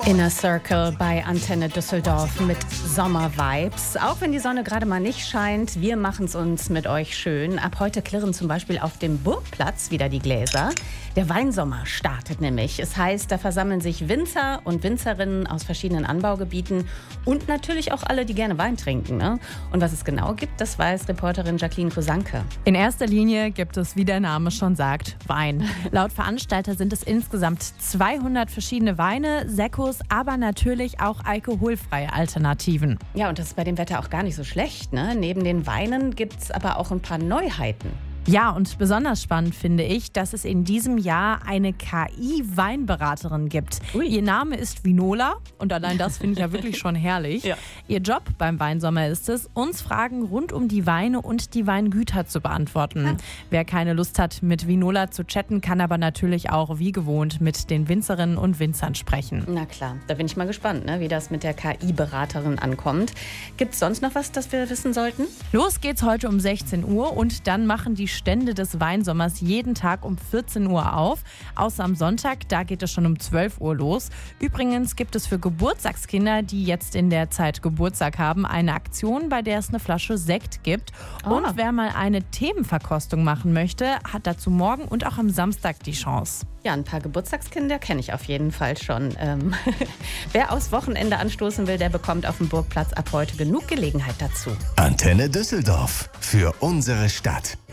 Inner Circle bei Antenne Düsseldorf mit Sommer-Vibes. Auch wenn die Sonne gerade mal nicht scheint, wir machen es uns mit euch schön. Ab heute klirren zum Beispiel auf dem Burgplatz wieder die Gläser. Der Weinsommer startet nämlich. Es heißt, da versammeln sich Winzer und Winzerinnen aus verschiedenen Anbaugebieten und natürlich auch alle, die gerne Wein trinken. Ne? Und was es genau gibt, das weiß Reporterin Jacqueline Kosanke. In erster Linie gibt es, wie der Name schon sagt, Wein. Laut Veranstalter sind es insgesamt 200 verschiedene Weine, Sekkos, aber natürlich auch alkoholfreie Alternativen. Ja, und das ist bei dem Wetter auch gar nicht so schlecht. Ne? Neben den Weinen gibt es aber auch ein paar Neuheiten. Ja, und besonders spannend finde ich, dass es in diesem Jahr eine KI-Weinberaterin gibt. Ui. Ihr Name ist Vinola und allein das finde ich ja wirklich schon herrlich. Ja. Ihr Job beim Weinsommer ist es, uns Fragen rund um die Weine und die Weingüter zu beantworten. Ja. Wer keine Lust hat, mit Vinola zu chatten, kann aber natürlich auch wie gewohnt mit den Winzerinnen und Winzern sprechen. Na klar, da bin ich mal gespannt, ne, wie das mit der KI-Beraterin ankommt. Gibt es sonst noch was, das wir wissen sollten? Los geht's heute um 16 Uhr und dann machen die Stände des Weinsommers jeden Tag um 14 Uhr auf. Außer am Sonntag, da geht es schon um 12 Uhr los. Übrigens gibt es für Geburtstagskinder, die jetzt in der Zeit Geburtstag haben, eine Aktion, bei der es eine Flasche Sekt gibt. Und wer mal eine Themenverkostung machen möchte, hat dazu morgen und auch am Samstag die Chance. Ja, ein paar Geburtstagskinder kenne ich auf jeden Fall schon. Wer aufs Wochenende anstoßen will, der bekommt auf dem Burgplatz ab heute genug Gelegenheit dazu. Antenne Düsseldorf für unsere Stadt.